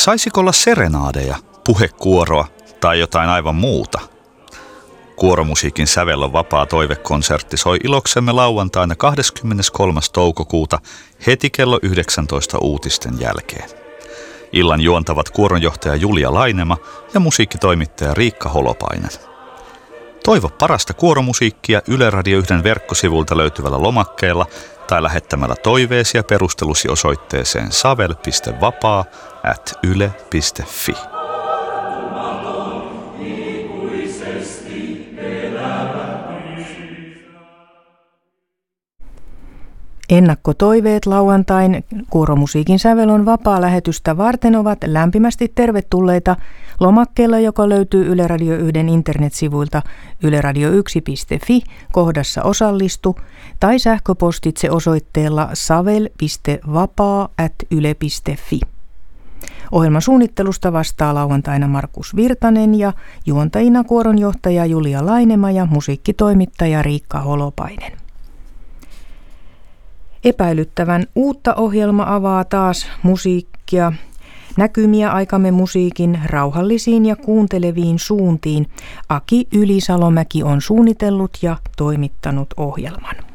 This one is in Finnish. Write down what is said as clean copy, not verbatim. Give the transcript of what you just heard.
Saisiko olla serenaadeja, puhekuoroa tai jotain aivan muuta? Kuoromusiikin sävellön vapaa toivekonsertti soi iloksemme lauantaina 23. toukokuuta heti kello 19 uutisten jälkeen. Illan juontavat kuoronjohtaja Julia Lainema ja musiikkitoimittaja Riikka Holopainen. Toivo parasta kuoromusiikkia Yle Radio 1 verkkosivulta löytyvällä lomakkeella tai lähettämällä toiveesi ja perustelusi osoitteeseen savel.vapaa@yle.fi. Ennakkotoiveet lauantain kuoromusiikin sävel on vapaa lähetystä varten ovat lämpimästi tervetulleita lomakkeella, joka löytyy Yle Radio 1 internetsivuilta yleradio1.fi kohdassa osallistu tai sähköpostitse osoitteella savel.vapaa@yle.fi. Ohjelman suunnittelusta vastaa lauantaina Markus Virtanen ja juontajina kuoronjohtaja Julia Lainema ja musiikkitoimittaja Riikka Holopainen. Epäilyttävän uutta ohjelma avaa taas musiikkia, näkymiä aikamme musiikin rauhallisiin ja kuunteleviin suuntiin. Aki Ylisalomäki on suunnitellut ja toimittanut ohjelman.